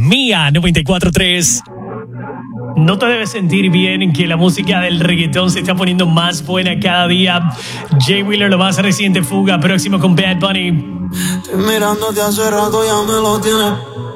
Mía 94.3. No te debes sentir bien en que la música del reggaetón se está poniendo más buena cada día. Jay Wheeler, lo más reciente, Fuga, próximo con Bad Bunny. Estoy mirándote hace rato, ya me lo tienes